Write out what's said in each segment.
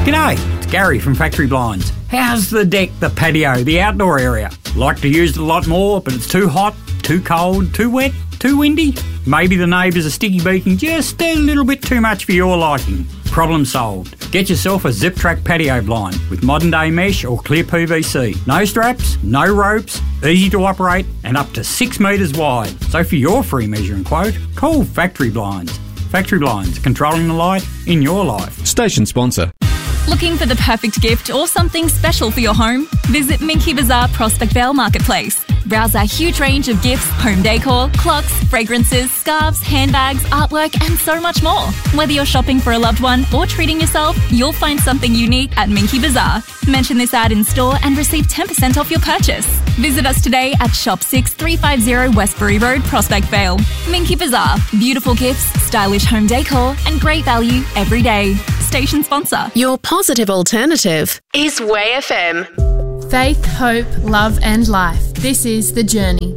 G'day, it's Gary from Factory Blinds. How's the deck, the patio, the outdoor area? Like to use it a lot more, but it's too hot, too cold, too wet, too windy? Maybe the neighbours are sticky beaking just a little bit too much for your liking. Problem solved. Get yourself a Zip Track patio blind with modern day mesh or clear PVC. No straps, no ropes, easy to operate and up to 6 metres wide. So for your free measuring quote, call Factory Blinds. Factory Blinds, controlling the light in your life. Station sponsor. Looking for the perfect gift or something special for your home? Visit Minky Bazaar Prospect Vale Marketplace. Browse our huge range of gifts, home decor, clocks, fragrances, scarves, handbags, artwork and so much more. Whether you're shopping for a loved one or treating yourself, you'll find something unique at Minky Bazaar. Mention this ad in store and receive 10% off your purchase. Visit us today at Shop 6350 Westbury Road, Prospect Vale. Minky Bazaar. Beautiful gifts, stylish home decor and great value every day. Station sponsor. Your positive alternative is Way FM. Faith, hope, love and life. This is The Journey.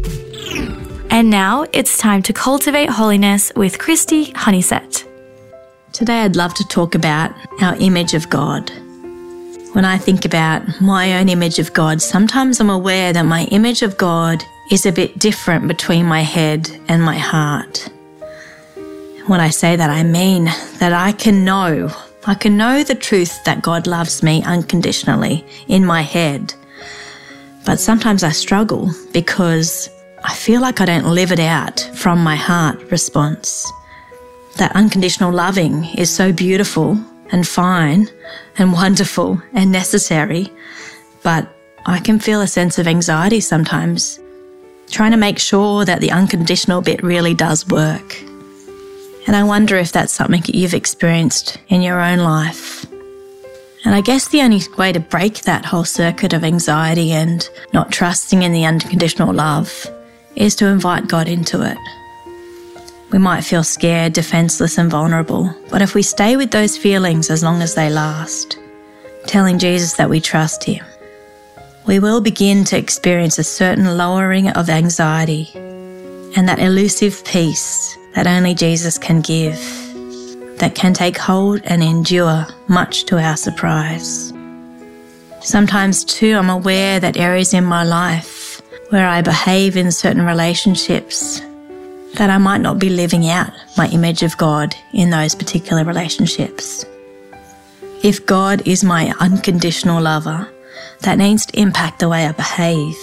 And now it's time to cultivate holiness with Christy Honeysett. Today I'd love to talk about our image of God. When I think about my own image of God, sometimes I'm aware that my image of God is a bit different between my head and my heart. When I say that, I mean that I can know the truth that God loves me unconditionally in my head. But sometimes I struggle because I feel like I don't live it out from my heart response. That unconditional loving is so beautiful and fine and wonderful and necessary, but I can feel a sense of anxiety sometimes, trying to make sure that the unconditional bit really does work. And I wonder if that's something that you've experienced in your own life. And I guess the only way to break that whole circuit of anxiety and not trusting in the unconditional love is to invite God into it. We might feel scared, defenseless and vulnerable, but if we stay with those feelings as long as they last, telling Jesus that we trust him, we will begin to experience a certain lowering of anxiety and that elusive peace that only Jesus can give, that can take hold and endure much to our surprise. Sometimes too, I'm aware that areas in my life where I behave in certain relationships, that I might not be living out my image of God in those particular relationships. If God is my unconditional lover, that needs to impact the way I behave.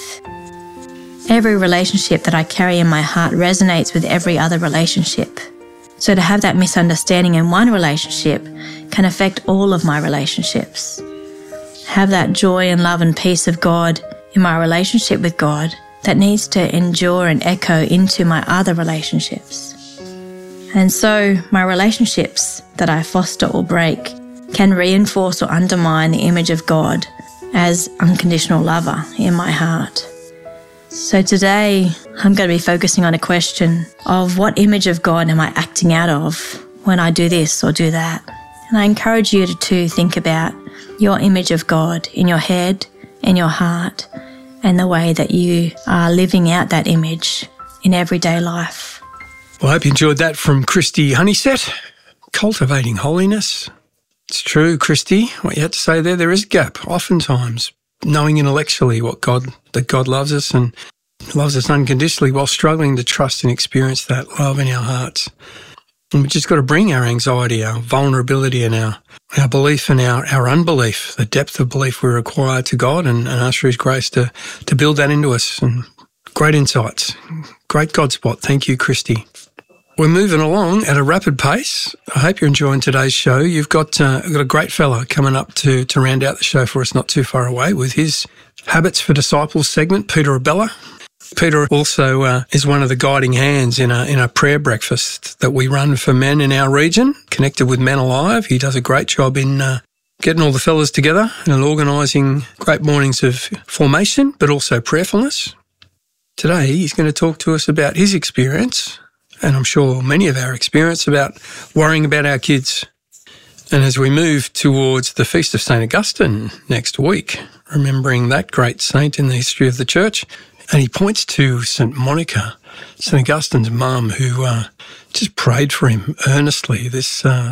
Every relationship that I carry in my heart resonates with every other relationship. So to have that misunderstanding in one relationship can affect all of my relationships. Have that joy and love and peace of God in my relationship with God that needs to endure and echo into my other relationships. And so my relationships that I foster or break can reinforce or undermine the image of God as unconditional lover in my heart. So today, I'm going to be focusing on a question of what image of God am I acting out of when I do this or do that? And I encourage you to think about your image of God in your head, in your heart, and the way that you are living out that image in everyday life. Well, I hope you enjoyed that from Christy Honeysett. Cultivating holiness. It's true, Christy, what you had to say there is a gap, oftentimes. Knowing intellectually that God loves us and loves us unconditionally while struggling to trust and experience that love in our hearts. And we've just got to bring our anxiety, our vulnerability and our belief and our unbelief, the depth of belief we require to God and ask for his grace to build that into us. And great insights. Great God spot. Thank you, Christy. We're moving along at a rapid pace. I hope you're enjoying today's show. You've got a great fella coming up to round out the show for us not too far away with his Habits for Disciples segment, Peter Abella. Peter also is one of the guiding hands in a prayer breakfast that we run for men in our region, connected with Men Alive. He does a great job in getting all the fellas together and organising great mornings of formation, but also prayerfulness. Today, he's going to talk to us about his experience, and I'm sure many of our experience, about worrying about our kids. And as we move towards the Feast of St. Augustine next week, remembering that great saint in the history of the church, and he points to St. Monica, St. Augustine's mum, who just prayed for him earnestly, this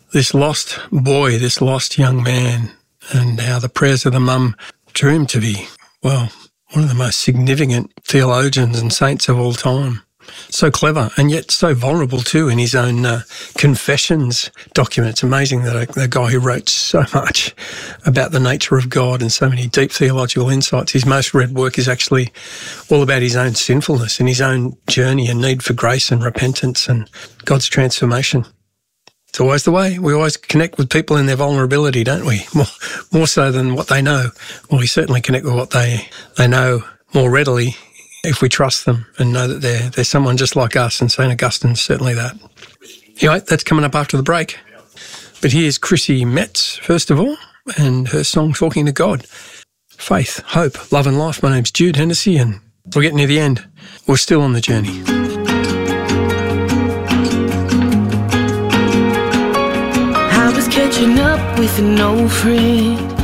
this lost boy, this lost young man, and how the prayers of the mum drew him to be, well, one of the most significant theologians and saints of all time. So clever and yet so vulnerable too in his own confessions document. It's amazing that the guy who wrote so much about the nature of God and so many deep theological insights, his most read work is actually all about his own sinfulness and his own journey and need for grace and repentance and God's transformation. It's always the way. We always connect with people in their vulnerability, don't we? More so than what they know. Well, we certainly connect with what they know more readily if we trust them and know that they're someone just like us, and St. Augustine's certainly that. Anyway, that's coming up after the break. But here's Chrissy Metz, first of all, and her song Talking to God. Faith, hope, love and life. My name's Jude Hennessy, and we're getting near the end. We're still on the journey. I was catching up with an old friend.